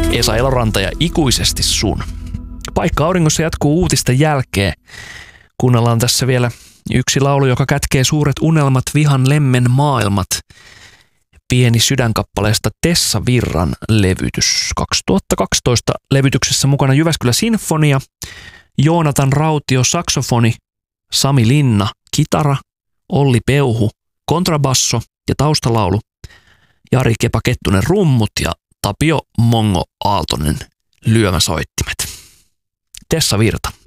Esa Eloranta ja Ikuisesti sun. Paikka auringossa jatkuu uutisten jälkeen. Kuunnellaan tässä vielä yksi laulu, joka kätkee suuret unelmat, vihan lemmen maailmat. Pieni sydänkappaleesta Tessa Virran levytys. 2012 levytyksessä mukana Jyväskylä Sinfonia, Joonatan Rautio saksofoni, Sami Linna kitara, Olli Peuhu kontrabasso ja taustalaulu, Jari Kepa Kettunen rummut ja Tapio Mongo Aaltonen lyömäsoittimet. Tessa Virta.